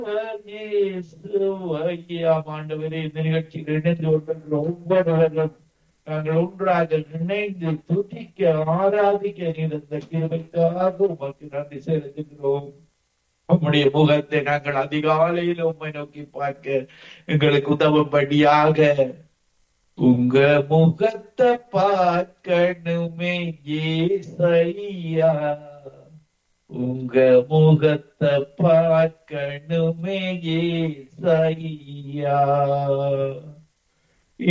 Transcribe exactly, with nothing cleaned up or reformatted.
ஆண்டவரே, இந்த நிகழ்ச்சியில் இணைந்து கொண்டிருக்கிற ஒவ்வொருவரும் நாங்கள் ஒன்றாக இணைந்து துதிக்க ஆராதிக்க நீர் இந்த கிருபைக்காக உமக்கு நன்றி செலுத்துகிறோம். உம்முடைய முகத்தை நாங்கள் அதிகாலையில் உம்மை நோக்கி பார்க்க எங்களுக்கு உதவும்படியாக உங்க முகத்தை பார்க்கணுமே ஏசையா, உங்க முகத்தை பார்க்கணுமே ஏசையா.